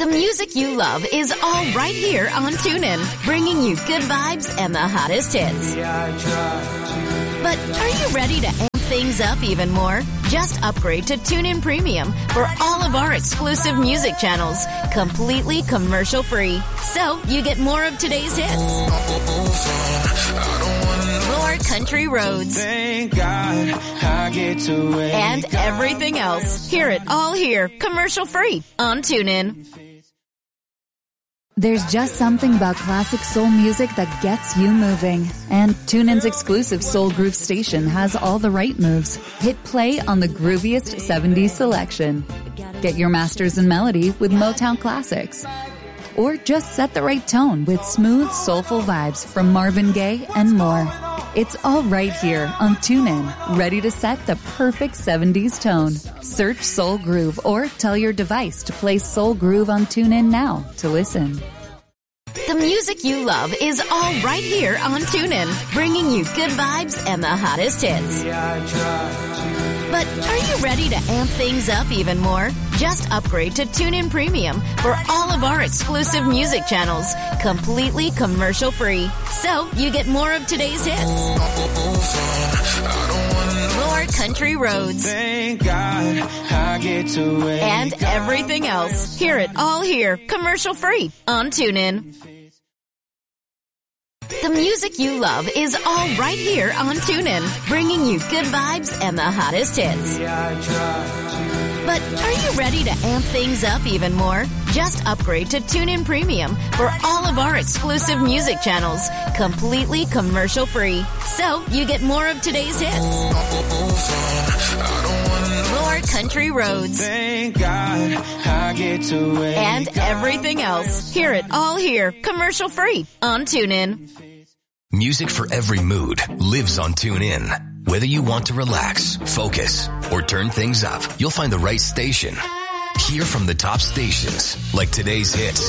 The music you love is all right here on TuneIn, bringing you good vibes and the hottest hits. But are you ready to amp things up even more? Just upgrade to TuneIn Premium for all of our exclusive music channels, completely commercial-free. So you get more of today's hits, more country roads, Thank God I get to wake and everything else. Hear it all here, commercial-free on TuneIn. There's just something about classic soul music that gets you moving. And TuneIn's exclusive Soul Groove station has all the right moves. Hit play on the grooviest 70s selection. Get your masters in melody with Motown classics. Or just set the right tone with smooth, soulful vibes from Marvin Gaye and more. It's all right here on TuneIn, ready to set the perfect 70s tone. Search Soul Groove or tell your device to play Soul Groove on TuneIn now to listen. The music you love is all right here on TuneIn, bringing you good vibes and the hottest hits. But are you ready to amp things up even more? Just upgrade to TuneIn Premium for all of our exclusive music channels, completely commercial-free. So you get more of today's hits, more country roads, Thank God I get to wake and everything else. Hear it all here, commercial-free on TuneIn. The music you love is all right here on TuneIn, bringing you good vibes and the hottest hits. But are you ready to amp things up even more? Just upgrade to TuneIn Premium for all of our exclusive music channels, completely commercial-free. So you get more of today's hits, more country roads, Thank God I get to wake and everything else. Hear it all here, commercial-free on TuneIn. Music for every mood lives on TuneIn. Whether you want to relax, focus, or turn things up, you'll find the right station. Hear from the top stations like today's hits,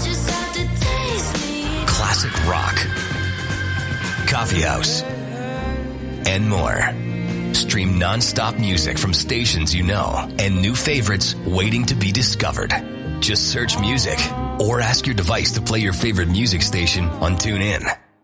classic rock, coffee house, and more. Stream non-stop music from stations you know and new favorites waiting to be discovered. Just search music or ask your device to play your favorite music station on TuneIn.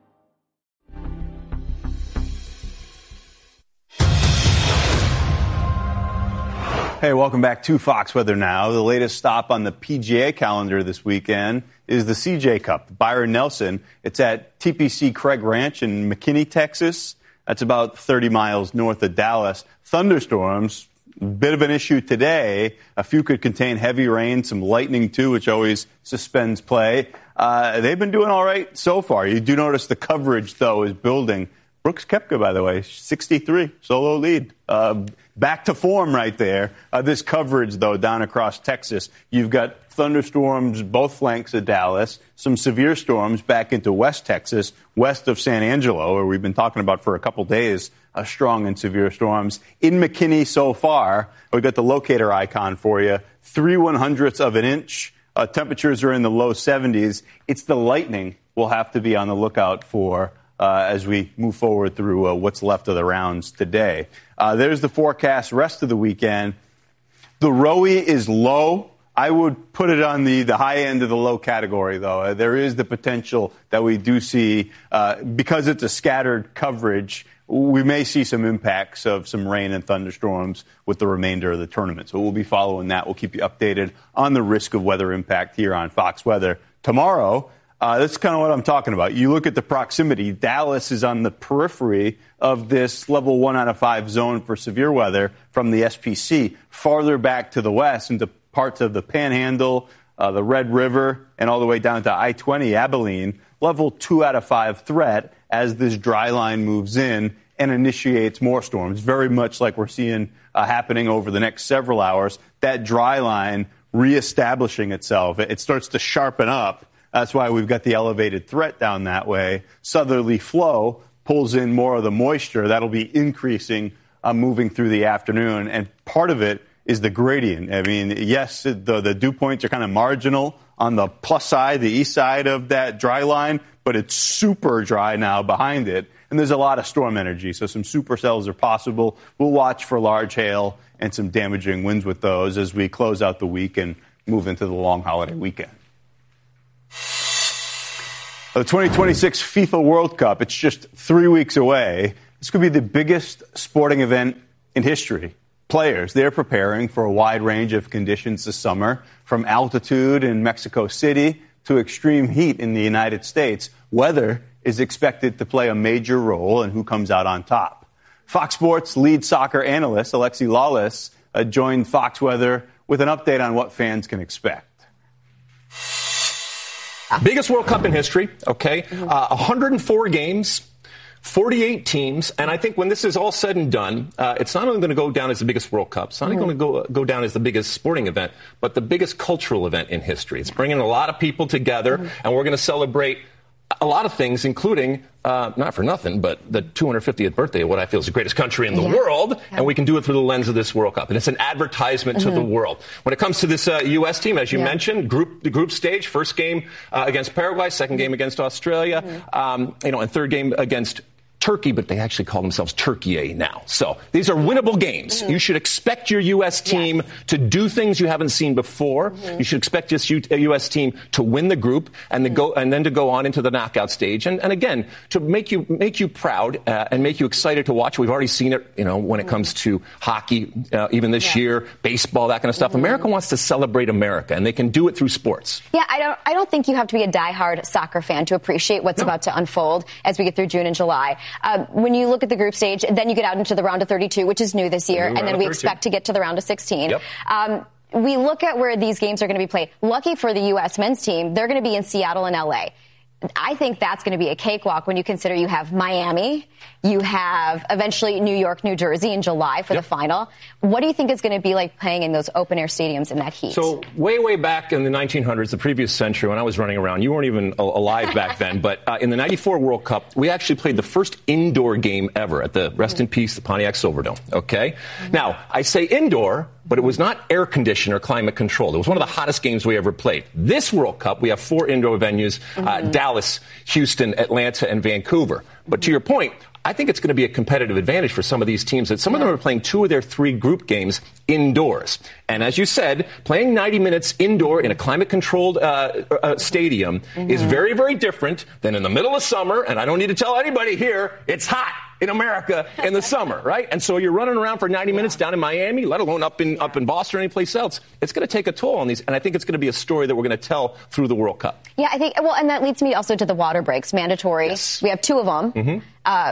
Hey, welcome back to Fox Weather Now. The latest stop on the PGA calendar this weekend is the CJ Cup, Byron Nelson. It's at TPC Craig Ranch in McKinney, Texas. That's about 30 miles north of Dallas. Thunderstorms, a bit of an issue today. A few could contain heavy rain, some lightning too, which always suspends play. They've been doing all right so far. You do notice the coverage, though, is building. Brooks Koepka, by the way, 63, solo lead. Back to form right there. This coverage, though, down across Texas, you've got thunderstorms both flanks of Dallas, some severe storms back into West Texas, west of San Angelo, where we've been talking about for a couple days, strong and severe storms. In McKinney so far, we've got the locator icon for you, 3/100ths of an inch. Temperatures are in the low 70s. It's the lightning we'll have to be on the lookout for as we move forward through what's left of the rounds today. There's the forecast rest of the weekend. The Roe is low. I would put it on the high end of the low category, though. There is the potential that we do see, because it's a scattered coverage, we may see some impacts of some rain and thunderstorms with the remainder of the tournament. So we'll be following that. We'll keep you updated on the risk of weather impact here on Fox Weather. Tomorrow, that's kind of what I'm talking about. You look at the proximity. Dallas is on the periphery of this level 1 out of 5 zone for severe weather from the SPC, farther back to the west into parts of the Panhandle, the Red River, and all the way down to I-20 Abilene. Level 2 out of 5 threat as this dry line moves in and initiates more storms, very much like we're seeing happening over the next several hours. That dry line reestablishing itself. It starts to sharpen up. That's why we've got the elevated threat down that way. Southerly flow pulls in more of the moisture. That'll be increasing moving through the afternoon. And part of it is the gradient. I mean, yes, the dew points are kind of marginal on the plus side, the east side of that dry line, but it's super dry now behind it. And there's a lot of storm energy, so some supercells are possible. We'll watch for large hail and some damaging winds with those as we close out the week and move into the long holiday weekend. The 2026 FIFA World Cup, it's just 3 weeks away. This could be the biggest sporting event in history. Players, they're preparing for a wide range of conditions this summer, from altitude in Mexico City to extreme heat in the United States. Weather is expected to play a major role in who comes out on top. Fox Sports lead soccer analyst Alexi Lawless joined Fox Weather with an update on what fans can expect. Biggest World Cup in history, okay? 104 games, 48 teams, and I think when this is all said and done, it's not only going to go down as the biggest World Cup, it's not only going to go down as the biggest sporting event, but the biggest cultural event in history. It's bringing a lot of people together, and we're going to celebrate a lot of things, including, not for nothing, but the 250th birthday of what I feel is the greatest country in the world, and we can do it through the lens of this World Cup. And it's an advertisement to the world. When it comes to this U.S. team, as you mentioned, the group stage, first game against Paraguay, second game against Australia, and third game against Turkey, but they actually call themselves Turkey now. So these are winnable games. You should expect your U.S. team to do things you haven't seen before. You should expect this U.S. team to win the group and then to go on into the knockout stage. And again, to make you proud and make you excited to watch. We've already seen it, when it comes to hockey, even this year, baseball, that kind of stuff. America wants to celebrate America, and they can do it through sports. Yeah, I don't think you have to be a diehard soccer fan to appreciate what's about to unfold as we get through June and July. When you look at the group stage, then you get out into the round of 32, which is new this year, and then we expect to get to the round of 16. Yep. We look at where these games are going to be played. Lucky for the U.S. men's team, they're going to be in Seattle and L.A. I think that's going to be a cakewalk when you consider you have Miami, you have eventually New York, New Jersey in July for the final. What do you think is going to be like playing in those open-air stadiums in that heat? So way back in the 1900s, the previous century, when I was running around, you weren't even alive back then, but in the 94 World Cup, we actually played the first indoor game ever at the, rest in peace, the Pontiac Silverdome, okay? Now, I say indoor, but it was not air conditioned or climate controlled. It was one of the hottest games we ever played. This World Cup, we have 4 indoor venues, Dallas, Houston, Atlanta, and Vancouver. But to your point, I think it's going to be a competitive advantage for some of these teams that some of them are playing 2 of their 3 group games indoors. And as you said, playing 90 minutes indoor in a climate-controlled stadium is very, very different than in the middle of summer. And I don't need to tell anybody here, it's hot in America in the summer, right? And so you're running around for 90 minutes down in Miami, let alone up in Boston or any place else. It's going to take a toll on these, and I think it's going to be a story that we're going to tell through the World Cup. Yeah, I think, and that leads me also to the water breaks, mandatory. Yes. We have 2 of them.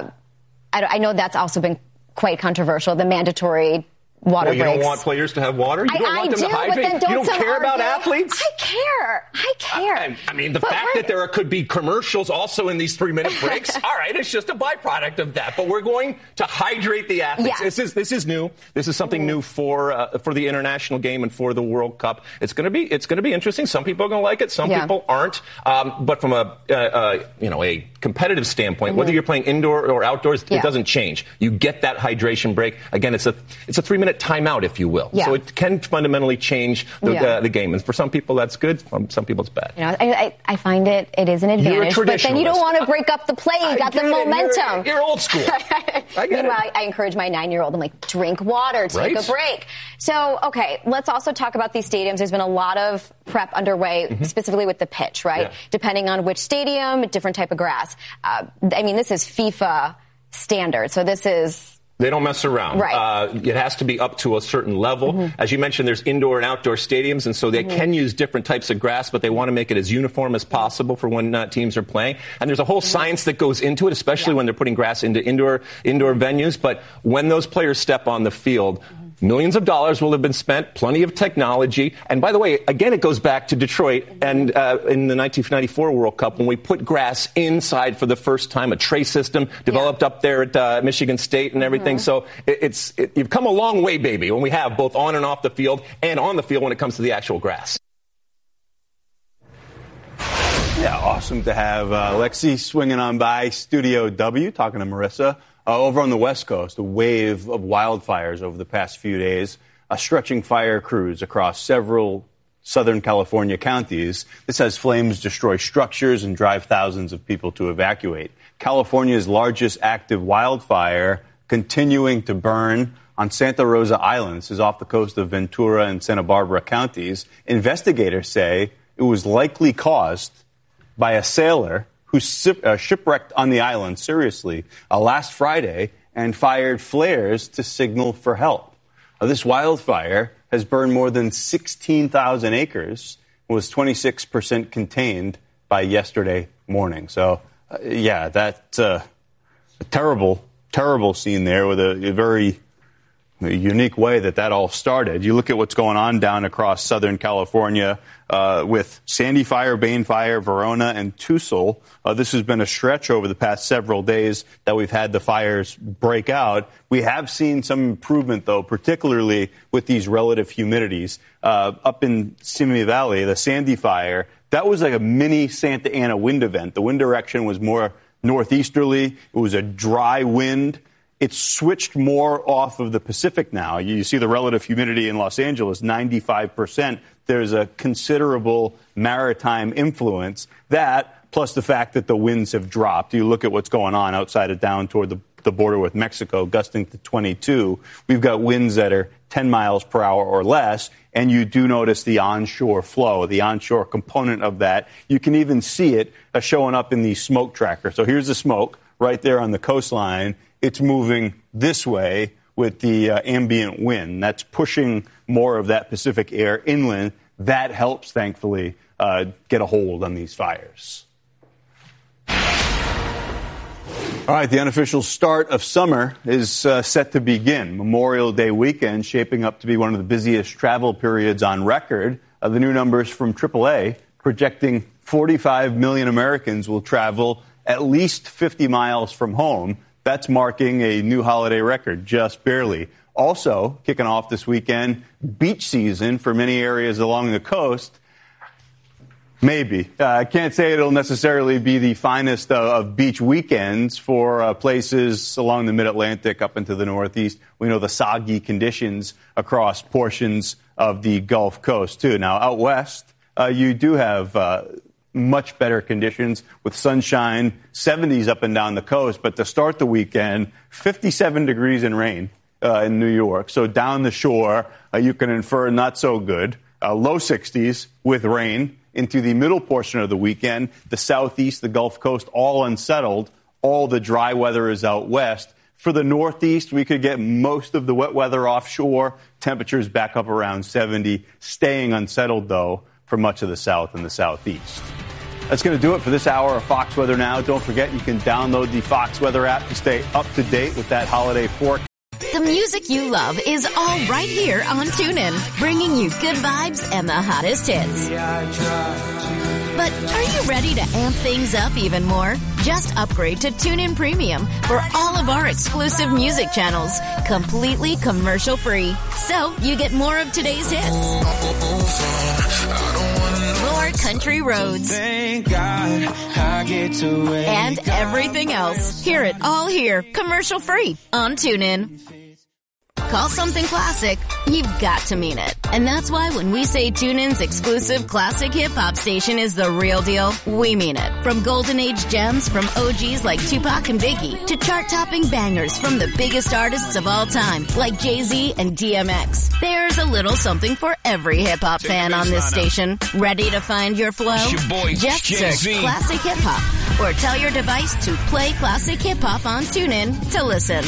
I know that's also been quite controversial, the mandatory water breaks. You don't want players to have water? You don't want them to hydrate? You don't care about athletes? I care. I mean, the fact that there could be commercials also in these 3-minute breaks, all right, it's just a byproduct of that. But we're going to hydrate the athletes. Yes. This is new. This is something new for the international game and for the World Cup. It's going to be interesting. Some people are going to like it. Some people aren't. But from a competitive standpoint, whether you're playing indoor or outdoors, it doesn't change. You get that hydration break. Again, it's a 3-minute timeout, if you will. Yeah. So it can fundamentally change the game. And for some people, that's good. For some people, it's bad. I find it is an advantage. But then you don't want to break up the play. You got the momentum. You're old school. Meanwhile, I encourage my 9-year-old. I'm like, drink water, take a break. So, okay, let's also talk about these stadiums. There's been a lot of prep underway, specifically with the pitch, right? Yeah. Depending on which stadium, different type of grass. This is FIFA standard. So this is... They don't mess around. Right. It has to be up to a certain level. As you mentioned, there's indoor and outdoor stadiums, and so they can use different types of grass, but they want to make it as uniform as possible for when teams are playing. And there's a whole science that goes into it, especially when they're putting grass into indoor venues. But when those players step on the field, millions of dollars will have been spent, plenty of technology. And by the way, again, it goes back to Detroit and in the 1994 World Cup when we put grass inside for the first time, a tray system developed up there at Michigan State and everything. So you've come a long way, baby, when we have both on and off the field and on the field when it comes to the actual grass. Yeah, awesome to have Lexi swinging on by Studio W, talking to Marissa. Over on the West Coast, a wave of wildfires over the past few days, stretching fire crews across several Southern California counties. This has flames destroy structures and drive thousands of people to evacuate. California's largest active wildfire continuing to burn on Santa Rosa Island. This is off the coast of Ventura and Santa Barbara counties. Investigators say it was likely caused by a sailor who shipwrecked on the island, seriously, last Friday and fired flares to signal for help. This wildfire has burned more than 16,000 acres and was 26% contained by yesterday morning. So, that's a terrible, terrible scene there with a very unique way that all started. You look at what's going on down across Southern California with Sandy Fire, Bane Fire, Verona, and Tucson. This has been a stretch over the past several days that we've had the fires break out. We have seen some improvement, though, particularly with these relative humidities. Up in Simi Valley, the Sandy Fire, that was like a mini Santa Ana wind event. The wind direction was more northeasterly. It was a dry wind. It's switched more off of the Pacific now. You see the relative humidity in Los Angeles, 95%. There's a considerable maritime influence. That, plus the fact that the winds have dropped. You look at what's going on outside of down toward the border with Mexico, gusting to 22. We've got winds that are 10 miles per hour or less, and you do notice the onshore flow, the onshore component of that. You can even see it showing up in the smoke tracker. So here's the smoke right there on the coastline. It's moving this way with the ambient wind. That's pushing more of that Pacific air inland. That helps, thankfully, get a hold on these fires. All right, the unofficial start of summer is set to begin. Memorial Day weekend shaping up to be one of the busiest travel periods on record. The new numbers from AAA projecting 45 million Americans will travel at least 50 miles from home. That's marking a new holiday record, just barely. Also, kicking off this weekend, beach season for many areas along the coast. Maybe. I can't say it'll necessarily be the finest of beach weekends for places along the mid-Atlantic up into the Northeast. We know the soggy conditions across portions of the Gulf Coast, too. Now, out west, you do have much better conditions with sunshine, 70s up and down the coast. But to start the weekend, 57 degrees and rain in New York. So down the shore, you can infer not so good. Low 60s with rain. Into the middle portion of the weekend, the southeast, the Gulf Coast, all unsettled. All the dry weather is out west. For the northeast, we could get most of the wet weather offshore. Temperatures back up around 70, staying unsettled, though, for much of the south and the southeast. That's going to do it for this hour of Fox Weather Now. Don't forget, you can download the Fox Weather app to stay up to date with that holiday forecast. The music you love is all right here on TuneIn, bringing you good vibes and the hottest hits. But are you ready to amp things up even more? Just upgrade to TuneIn Premium for all of our exclusive music channels, completely commercial-free. So you get more of today's hits, more country roads, Thank God I get to wake and everything else. Hear it all here, commercial-free on TuneIn. Call something classic, you've got to mean it. And that's why when we say TuneIn's exclusive classic hip-hop station is the real deal, we mean it. From golden age gems from OGs like Tupac and Biggie to chart-topping bangers from the biggest artists of all time like Jay-Z and DMX. There's a little something for every hip-hop fan on this station. Ready to find your flow? Just search Classic Hip-Hop or tell your device to play Classic Hip-Hop on TuneIn to listen.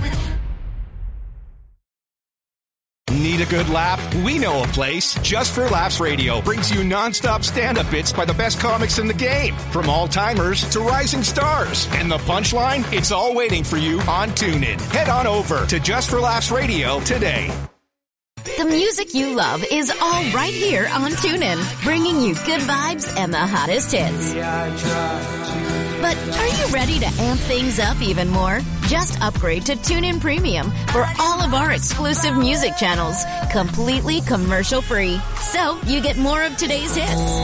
Need a good laugh? We know a place. Just for Laughs Radio brings you nonstop stand-up bits by the best comics in the game. From all-timers to rising stars. And the punchline? It's all waiting for you on TuneIn. Head on over to Just for Laughs Radio today. The music you love is all right here on TuneIn, bringing you good vibes and the hottest hits. But are you ready to amp things up even more? Just upgrade to TuneIn Premium for all of our exclusive music channels, completely commercial-free. So you get more of today's hits,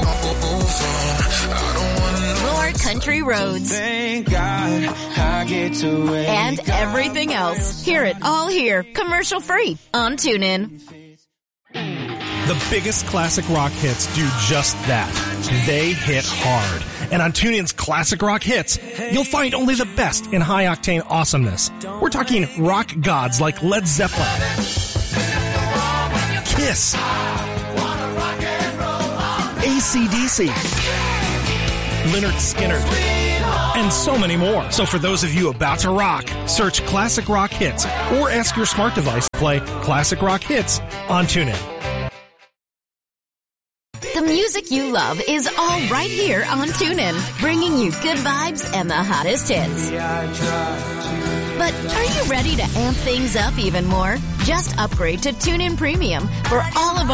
more country roads, Thank God I get to wake and everything else. Hear it all here, commercial-free on TuneIn. The biggest classic rock hits do just that. They hit hard. And on TuneIn's Classic Rock Hits, you'll find only the best in high-octane awesomeness. We're talking rock gods like Led Zeppelin, Kiss, AC/DC, Lynyrd Skynyrd, and so many more. So for those of you about to rock, search Classic Rock Hits or ask your smart device to play Classic Rock Hits on TuneIn. The music you love is all right here on TuneIn, bringing you good vibes and the hottest hits. But are you ready to amp things up even more? Just upgrade to TuneIn Premium for all of our